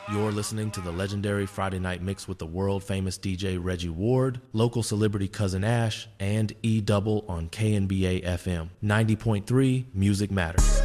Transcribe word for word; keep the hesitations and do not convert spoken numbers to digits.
You're listening to the legendary Friday Night Mix with the world-famous D J Reggie Ward, local celebrity Cousin Ash, and E-Double on K N B A F M. ninety point three Music Matters.